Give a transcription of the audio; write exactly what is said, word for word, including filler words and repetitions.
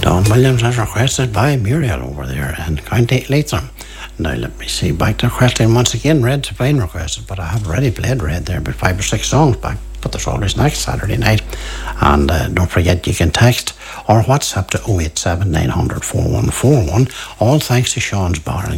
Don Williams has requested by Muriel over there in County Leitrim. Now let me see, back to question once again. Red to Plain requested, but I have already played Red there about five or six songs back. But there's always next Saturday night. And uh, don't forget, you can text or WhatsApp to oh eight seven nine hundred four one four one. All thanks to Sean's Bar